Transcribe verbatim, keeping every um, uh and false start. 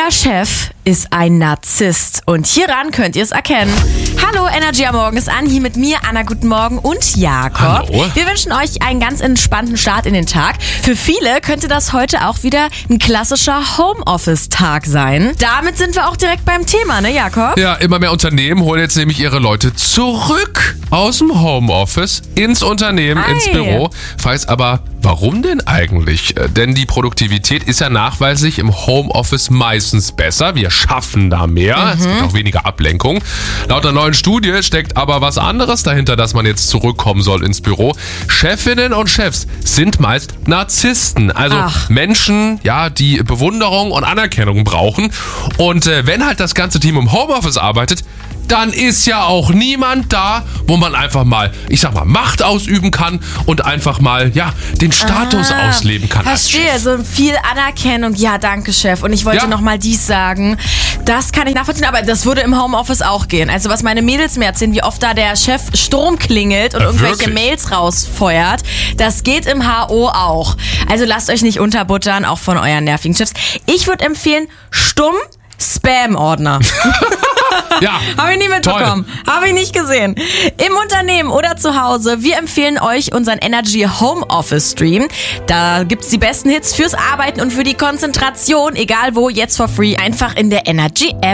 Euer Chef ist ein Narzisst und hieran könnt ihr es erkennen. Hallo, Energy am Morgen ist an, hier mit mir, Anna, guten Morgen und Jakob. Hallo. Wir wünschen euch einen ganz entspannten Start in den Tag. Für viele könnte das heute auch wieder ein klassischer Homeoffice-Tag sein. Damit sind wir auch direkt beim Thema, ne Jakob? Ja, immer mehr Unternehmen holen jetzt nämlich ihre Leute zurück aus dem Homeoffice ins Unternehmen, Ei. ins Büro. Weiß aber, warum denn eigentlich? Denn die Produktivität ist ja nachweislich im Homeoffice meistens besser. Wir schaffen da mehr. Mhm. Es gibt auch weniger Ablenkung. Laut einer neuen Studie steckt aber was anderes dahinter, dass man jetzt zurückkommen soll ins Büro. Chefinnen und Chefs sind meist Narzissten. Also Ach. Menschen, ja, die Bewunderung und Anerkennung brauchen. Und äh, wenn halt das ganze Team im Homeoffice arbeitet, dann ist ja auch niemand da, wo man einfach mal, ich sag mal, Macht ausüben kann und einfach mal, ja, den Status Ah, ausleben kann. als Verstehe, Chef. so viel Anerkennung. Ja, danke, Chef. Und ich wollte Ja. nochmal dies sagen. Das kann ich nachvollziehen, aber das würde im Homeoffice auch gehen. Also was meine Mädels mir erzählen, wie oft da der Chef Strom klingelt und Äh, irgendwelche wirklich? Mails rausfeuert, das geht im H O auch. Also lasst euch nicht unterbuttern, auch von euren nervigen Chefs. Ich würde empfehlen, stumm Spam-Ordner. Ja, Habe ich nie mitbekommen. Habe ich nicht gesehen. Im Unternehmen oder zu Hause, wir empfehlen euch unseren Energy Homeoffice Stream. Da gibt's die besten Hits fürs Arbeiten und für die Konzentration, egal wo, jetzt for free. Einfach in der Energy App.